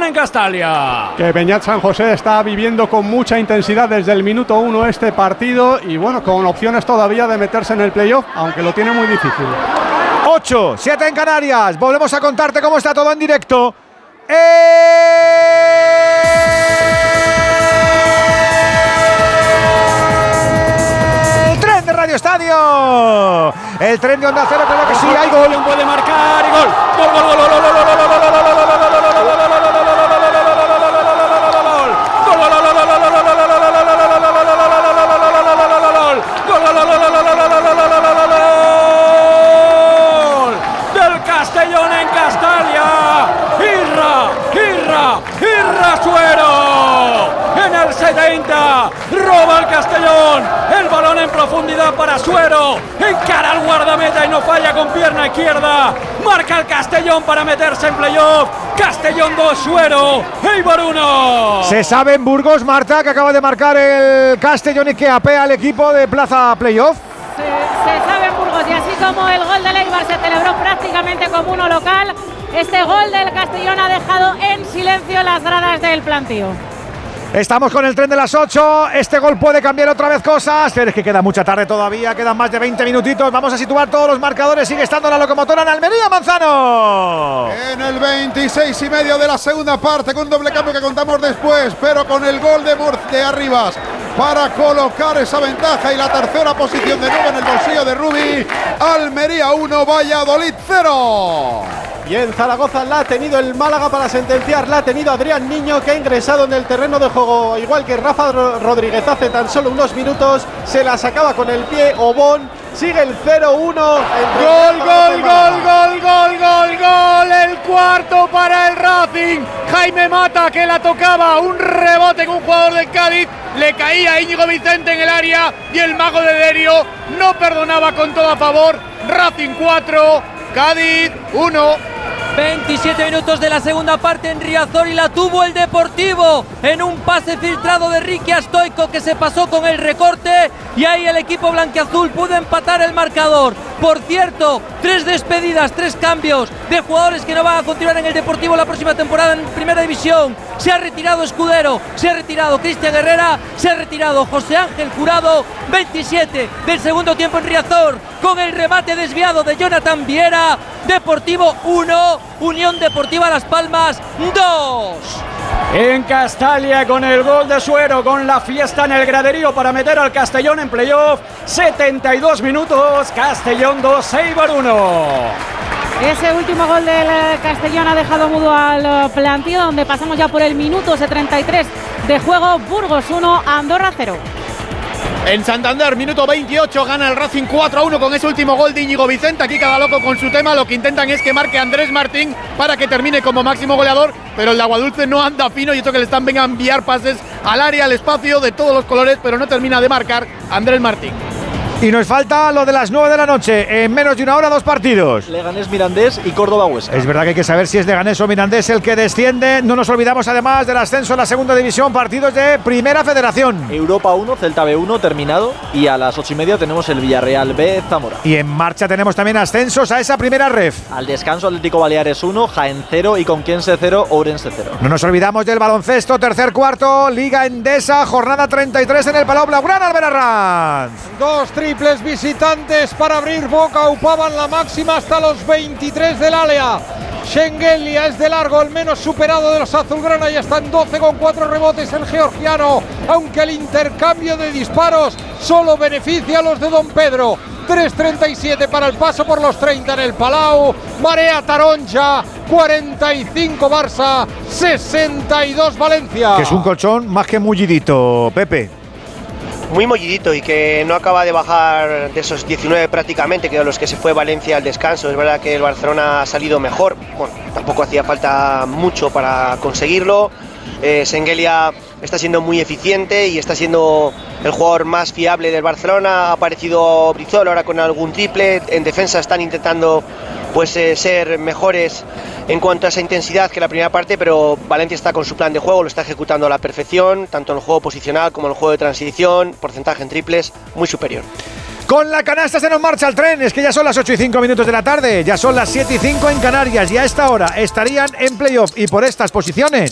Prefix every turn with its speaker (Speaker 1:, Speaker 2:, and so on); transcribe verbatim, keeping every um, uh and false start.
Speaker 1: Castellón en Castalia.
Speaker 2: Que Beñat San José está viviendo con mucha intensidad desde el minuto uno este partido y bueno, con opciones todavía de meterse en el playoff, aunque lo tiene muy difícil.
Speaker 3: ocho, siete en Canarias. Volvemos a contarte cómo está todo en directo. El tren de Radio Estadio. El tren de Onda Cero, creo que sí, hay gol.
Speaker 1: Puede marcar y gol. Gol, gol, gol, gol, gol, gol, gol, gol, gol, gol, Castellón en Castalia. Irra, Irra, Irra Suero. En el setenta roba el Castellón. El balón en profundidad para Suero. Encara al guardameta y no falla con pierna izquierda. Marca el Castellón para meterse en playoff. Castellón dos, Suero. Eibar uno.
Speaker 3: Se sabe en Burgos, Marta, que acaba de marcar el Castellón y que apea al equipo de Plaza Playoff.
Speaker 4: Se, se sabe en Burgos, y así como el gol del Eibar se celebró prácticamente como uno local, este gol del Castellón ha dejado en silencio las gradas del plantío.
Speaker 3: Estamos con el tren de las ocho. Este gol puede cambiar otra vez cosas, pero es que queda mucha tarde todavía. Quedan más de veinte minutitos. Vamos a situar todos los marcadores. Sigue estando la locomotora en Almería, Manzano.
Speaker 5: En el veintiséis y medio de la segunda parte, con un doble cambio que contamos después, pero con el gol de, Mur de Arribas para colocar esa ventaja y la tercera posición de nuevo en el bolsillo de Rubi. Almería uno, Valladolid cero.
Speaker 2: Y en Zaragoza la ha tenido el Málaga para sentenciar, la ha tenido Adrián Niño, que ha ingresado en el terreno de juego, igual que Rafa Rodríguez hace tan solo unos minutos, se la sacaba con el pie Obón, sigue el cero uno.
Speaker 6: Gol, gol, gol, gol, gol, gol, gol, el cuarto para el Racing. Jaime Mata, que la tocaba, un rebote con un jugador del Cádiz, le caía a Íñigo Vicente en el área y el mago de Derio no perdonaba, con todo a favor. Racing cuatro, Cádiz uno.
Speaker 7: veintisiete minutos de la segunda parte en Riazor y la tuvo el Deportivo en un pase filtrado de Ricky Stoico, que se pasó con el recorte y ahí el equipo blanquiazul pudo empatar el marcador. Por cierto, tres despedidas, tres cambios de jugadores que no van a continuar en el Deportivo la próxima temporada en Primera División. Se ha retirado Escudero, se ha retirado Cristian Herrera, se ha retirado José Ángel Jurado. veintisiete del segundo tiempo en Riazor, con el remate desviado de Jonathan Viera. Deportivo uno, Unión Deportiva Las Palmas dos.
Speaker 1: En Castalia, con el gol de Suero, con la fiesta en el graderío para meter al Castellón en playoff. setenta y dos minutos, Castellón dos, Eibar uno.
Speaker 4: Ese último gol del Castellón ha dejado mudo al plantío, donde pasamos ya por el minuto treinta y tres de juego. Burgos uno, Andorra cero.
Speaker 6: En Santander, minuto veintiocho, gana el Racing cuatro a uno con ese último gol de Íñigo Vicente. Aquí cada loco con su tema, lo que intentan es que marque Andrés Martín para que termine como máximo goleador, pero el de Aguadulce no anda fino y esto que le están venga a enviar pases al área, al espacio, de todos los colores, pero no termina de marcar Andrés Martín.
Speaker 3: Y nos falta lo de las nueve de la noche. En menos de una hora, dos partidos.
Speaker 8: Leganés, Mirandés y Córdoba Huesca.
Speaker 3: Es verdad que hay que saber si es Leganés o Mirandés el que desciende. No nos olvidamos además del ascenso a la segunda división. Partidos de Primera Federación.
Speaker 8: Europa uno, Celta B uno terminado. Y a las ocho y media tenemos el Villarreal B, Zamora.
Speaker 3: Y en marcha tenemos también ascensos a esa primera ref.
Speaker 8: Al descanso, Atlético Baleares uno, Jaén cero y Conquense cero, Ourense cero.
Speaker 3: No nos olvidamos del baloncesto. Tercer cuarto, Liga Endesa, jornada treinta y tres en el Palau Blaugrana, Albert Arranz.
Speaker 9: Dos triples visitantes para abrir boca, ocupaban la máxima hasta los veintitrés del Alea. Shengelia es de largo el menos superado de los azulgrana y está en doce con cuatro rebotes el georgiano, aunque el intercambio de disparos solo beneficia a los de Don Pedro. tres treinta y siete para el paso por los treinta en el Palau. Marea Taronja, cuarenta y cinco Barça, sesenta y dos Valencia.
Speaker 3: Que es un colchón más que mullidito, Pepe.
Speaker 10: Muy mollidito y que no acaba de bajar de esos diecinueve prácticamente, que de los que se fue Valencia al descanso. Es verdad que el Barcelona ha salido mejor, bueno, tampoco hacía falta mucho para conseguirlo. eh, Shengelia está siendo muy eficiente y está siendo el jugador más fiable del Barcelona. Ha aparecido Brizuela ahora con algún triple. En defensa están intentando pues eh, ser mejores en cuanto a esa intensidad que la primera parte, pero Valencia está con su plan de juego, lo está ejecutando a la perfección, tanto en el juego posicional como en el juego de transición, porcentaje en triples muy superior.
Speaker 3: Con la canasta se nos marcha el tren. Es que ya son las ocho y cinco minutos de la tarde, ya son las siete y cinco en Canarias y a esta hora estarían en playoff y por estas posiciones